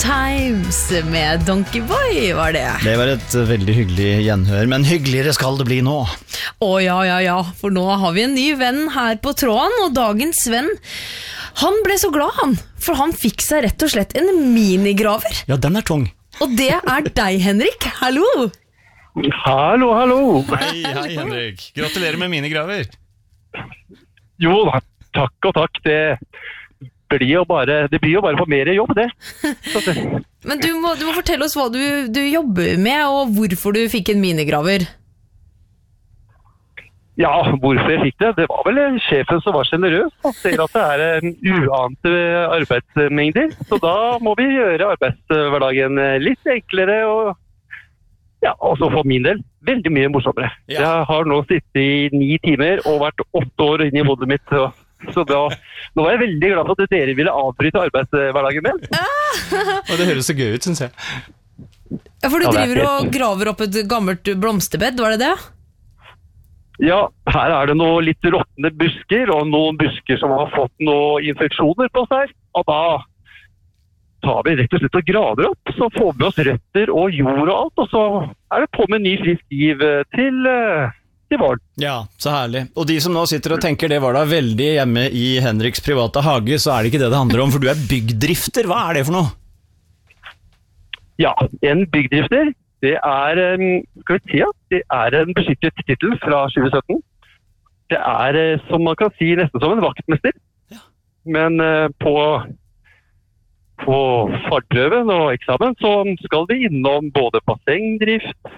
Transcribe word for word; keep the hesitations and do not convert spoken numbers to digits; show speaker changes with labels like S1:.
S1: Times med Donkey Boy var det.
S2: Det var et veldig hyggelig gjenhør, men hyggeligere skal det bli nå.
S1: Å ja, ja, ja, for nå har vi en ny venn her på tråden, og dagens venn, han ble så glad han, for han fikk seg rett og slett en minigraver.
S2: Ja, den er tung.
S1: Og det er deg, Henrik. Hallo!
S3: Hallo, hallo!
S2: Hei, hei Henrik. Gratulerer med minigraver.
S3: Jo, takk og takk. Det blir jo bare, det blir jo bare for mer jobb, det. det.
S1: Men du må, du må fortelle oss hva du, du jobber med, og hvorfor du fikk en minigraver.
S3: Ja, hvorfor jeg fikk det? Det var vel sjefen som var generøs. Han ser at det er en uante arbeidsmengder, så da må vi gjøre arbeidshverdagen litt enklere og ja, også for min del, veldig mye morsommere. Ja. Jeg har nå sittet i ni timer og vært åtte år inne i hodet mitt, så, så da, nå var jeg veldig glad for at dere ville avbryte arbeidshverdagen min.
S2: Og det høres så gøy ut, synes jeg.
S1: Ja, for du driver og graver opp et gammelt blomsterbed, var det det?
S3: Ja, her er det noe litt råttende busker, og noen busker som har fått noen infeksjoner på seg, og da tar vi rett og slett og graver opp, så får vi oss røtter og jord og alt, og så er det på med ny frisk giv til, til våren.
S2: Ja, så herlig. Og de som nå sitter og tenker det var da veldig hjemme i Henriks private hage, så er det ikke det det handler om, for du er byggdrifter. Hva er det for noe?
S3: Ja, en byggdrifter, det er, skal vi si, det er en beskyttet titel fra tjue sytten. Det er, som man kan si, nesten som en vaktmester, ja. Men på på fagprøven og eksamen så skal vi innom både bassengdrift,